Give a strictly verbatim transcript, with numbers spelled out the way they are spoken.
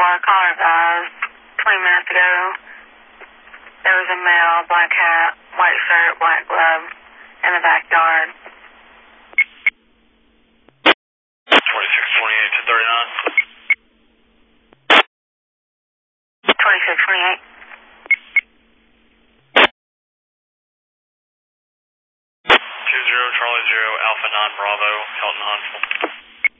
four, caller advised twenty minutes ago. There was a male, black hat, white shirt, black glove in the backyard. twenty-six twenty-eight to thirty-nine. twenty-six twenty-eight. two zero Charlie zero Alpha nine Bravo, Hilton Huntsville.